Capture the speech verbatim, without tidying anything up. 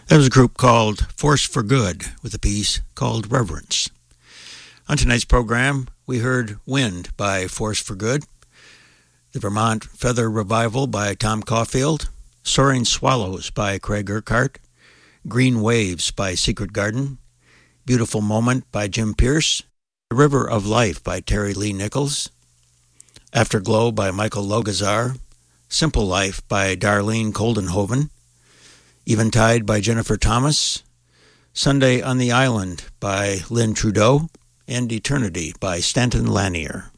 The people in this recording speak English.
That was a group called Force for Good with a piece called Reverence. On tonight's program, we heard Wind by Force for Good, the Vermont Feather Revival by Tom Caulfield, Soaring Swallows by Craig Urquhart, Green Waves by Secret Garden, Beautiful Moment by Jim Pierce, The River of Life by Terry Lee Nichols, Afterglow by Michael Logazar, Simple Life by Darlene Coldenhoven, Eventide by Jennifer Thomas, Sunday on the Island by Lynn Trudeau, and Eternity by Stanton Lanier.